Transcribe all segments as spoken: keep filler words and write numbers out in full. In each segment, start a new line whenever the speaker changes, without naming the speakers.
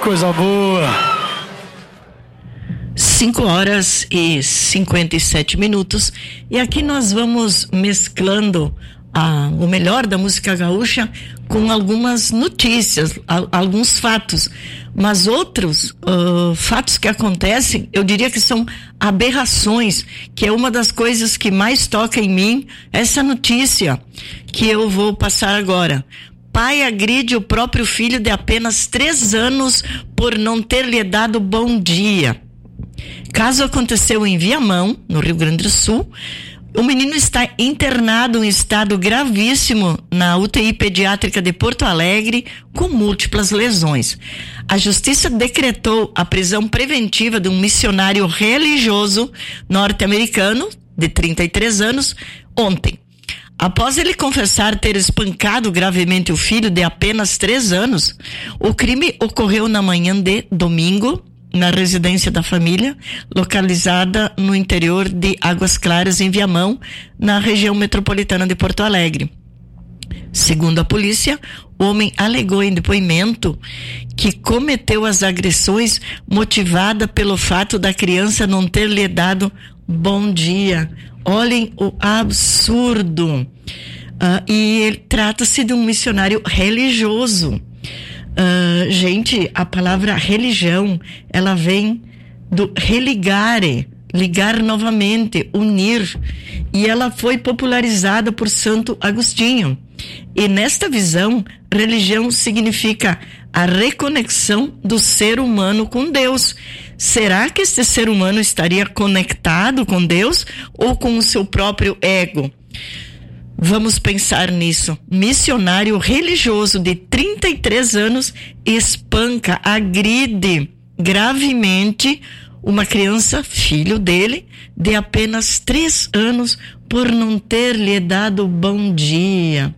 coisa boa.
cinco horas e cinquenta e sete minutos, e aqui nós vamos mesclando a, o melhor da música gaúcha com algumas notícias, a, alguns fatos, mas outros uh, fatos que acontecem, eu diria que são aberrações, que é uma das coisas que mais toca em mim, essa notícia que eu vou passar agora. Pai agride o próprio filho de apenas três anos por não ter lhe dado bom dia. Caso aconteceu em Viamão, no Rio Grande do Sul. O menino está internado em estado gravíssimo na U T I pediátrica de Porto Alegre, com múltiplas lesões. A justiça decretou a prisão preventiva de um missionário religioso norte-americano, de trinta e três anos, ontem. Após ele confessar ter espancado gravemente o filho de apenas três anos, o crime ocorreu na manhã de domingo, na residência da família, localizada no interior de Águas Claras, em Viamão, na região metropolitana de Porto Alegre. Segundo a polícia, o homem alegou em depoimento que cometeu as agressões motivada pelo fato da criança não ter lhe dado bom dia. Olhem o absurdo. Uh, e trata-se de um missionário religioso. Uh, gente, a palavra religião, ela vem do religare, ligar novamente, unir, e ela foi popularizada por Santo Agostinho. E nesta visão, religião significa a reconexão do ser humano com Deus. Será que este ser humano estaria conectado com Deus ou com o seu próprio ego? Vamos pensar nisso. Missionário religioso de trinta e três anos espanca, agride gravemente uma criança, filho dele, de apenas três anos, por não ter lhe dado bom dia.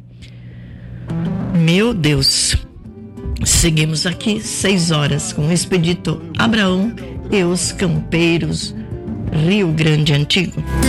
Meu Deus. Seguimos aqui, seis horas, com o Expedito Abraão e os Campeiros, Rio Grande Antigo.